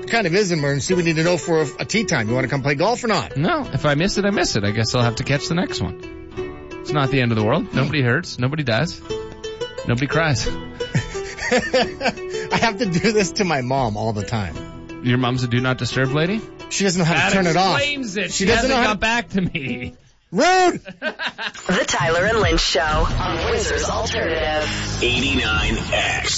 kind of is an emergency. We need to know for a tee time. You want to come play golf or not? No, if I miss it, I miss it. I guess I'll have to catch the next one. It's not the end of the world. Nobody hurts. Nobody dies. Nobody cries. I have to do this to my mom all the time. Your mom's a do not disturb lady? She doesn't know how to turn it off. That explains it. She doesn't hasn't know how got back to me. Rude! The Tyler and Lynch Show on Wizards Alternative. 89X.